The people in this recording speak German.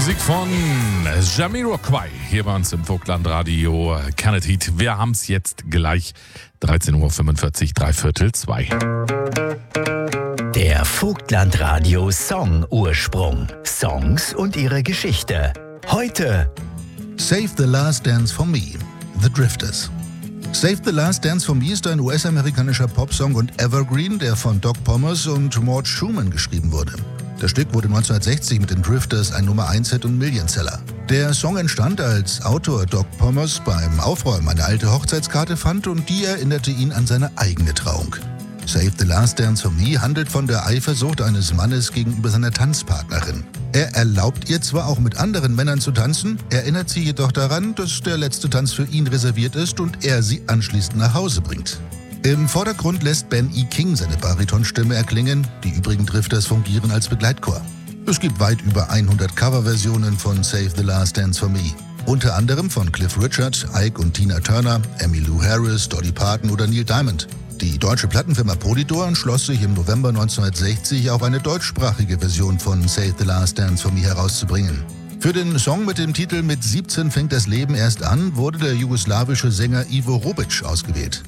Musik von Jamiroquai hier bei uns im Vogtlandradio Can It Heat. Wir haben es jetzt gleich 13:45 Uhr, 3/4. Der Vogtlandradio Song Ursprung. Songs und ihre Geschichte. Heute Save the Last Dance for Me, The Drifters. Save the Last Dance for Me ist ein US-amerikanischer Popsong und Evergreen, der von Doc Pomus und Mort Schumann geschrieben wurde. Das Stück wurde 1960 mit den Drifters ein Nummer-1-Hit und Millionseller. Der Song entstand, als Autor Doc Pomus beim Aufräumen eine alte Hochzeitskarte fand und die erinnerte ihn an seine eigene Trauung. Save the Last Dance for Me handelt von der Eifersucht eines Mannes gegenüber seiner Tanzpartnerin. Er erlaubt ihr zwar auch mit anderen Männern zu tanzen, erinnert sie jedoch daran, dass der letzte Tanz für ihn reserviert ist und er sie anschließend nach Hause bringt. Im Vordergrund lässt Ben E. King seine Baritonstimme erklingen, die übrigen Drifters fungieren als Begleitchor. Es gibt weit über 100 Coverversionen von Save the Last Dance for Me. Unter anderem von Cliff Richard, Ike und Tina Turner, Emmylou Harris, Dolly Parton oder Neil Diamond. Die deutsche Plattenfirma Polydor entschloss sich im November 1960 auch eine deutschsprachige Version von Save the Last Dance for Me herauszubringen. Für den Song mit dem Titel Mit 17 fängt das Leben erst an wurde der jugoslawische Sänger Ivo Robic ausgewählt.